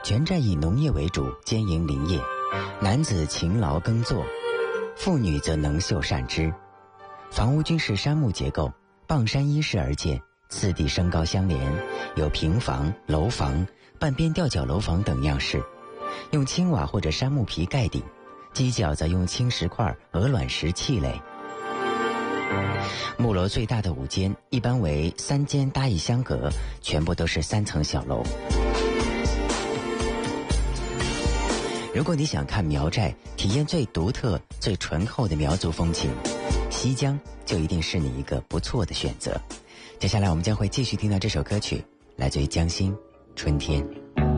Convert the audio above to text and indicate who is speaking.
Speaker 1: 全寨以农业为主，兼营林业，男子勤劳耕作，妇女则能绣善织。房屋均是杉木结构，傍山依势而建，次第升高相连，有平房、楼房、半边吊脚楼房等样式，用青瓦或者杉木皮盖顶，基脚则用青石块、鹅卵石砌垒。木楼最大的5间，一般为3间搭一相隔，全部都是3层小楼。如果你想看苗寨，体验最独特、最醇厚的苗族风情，西江就一定是你一个不错的选择。接下来我们将会继续听到这首歌曲，来自于江心《春天》。